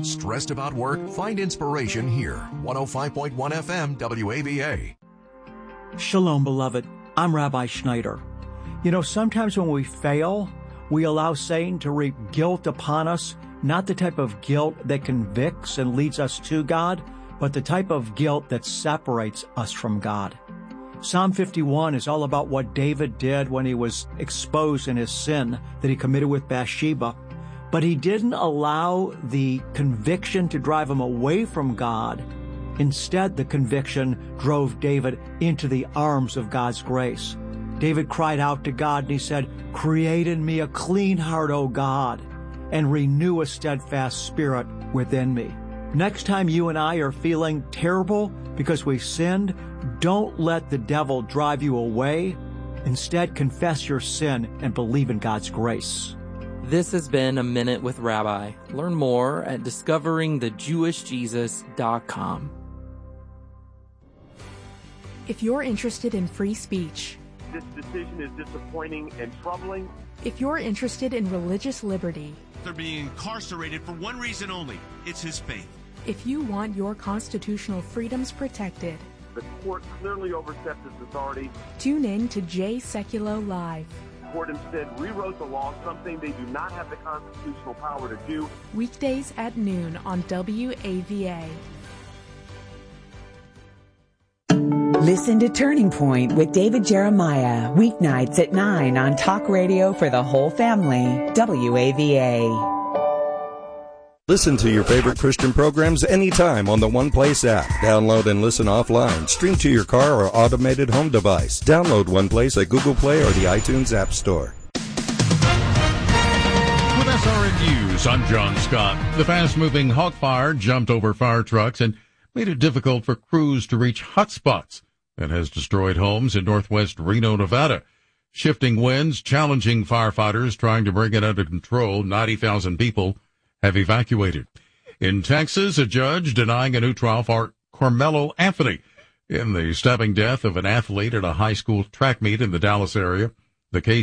Stressed about work? Find inspiration here. 105.1 FM WAVA. Shalom, beloved. I'm Rabbi Schneider. You know, sometimes when we fail, we allow Satan to reap guilt upon us, not the type of guilt that convicts and leads us to God, but the type of guilt that separates us from God. Psalm 51 is all about what David did when he was exposed in his sin that he committed with Bathsheba. But he didn't allow the conviction to drive him away from God. Instead, the conviction drove David into the arms of God's grace. David cried out to God and he said, "Create in me a clean heart, O God, and renew a steadfast spirit within me." Next time you and I are feeling terrible because we sinned, don't let the devil drive you away. Instead, confess your sin and believe in God's grace. This has been A Minute with Rabbi. Learn more at discoveringthejewishjesus.com. If you're interested in free speech, this decision is disappointing and troubling. If you're interested in religious liberty, they're being incarcerated for one reason only. It's his faith. If you want your constitutional freedoms protected, the court clearly overstepped its authority. Tune in to Jay Sekulow Live. The court instead rewrote the law, something they do not have the constitutional power to do. Weekdays at noon on WAVA. Listen to Turning Point with David Jeremiah, weeknights at 9 on Talk Radio for the whole family, WAVA. Listen to your favorite Christian programs anytime on the One Place app. Download and listen offline. Stream to your car or automated home device. Download One Place at Google Play or the iTunes App Store. With SRN News, I'm John Scott. The fast-moving Hawk Fire jumped over fire trucks and made it difficult for crews to reach hot spots and has destroyed homes in northwest Reno, Nevada. Shifting winds challenging firefighters trying to bring it under control. 90,000 people have evacuated. In Texas, a judge denying a new trial for Carmelo Anthony in the stabbing death of an athlete at a high school track meet in the Dallas area. The case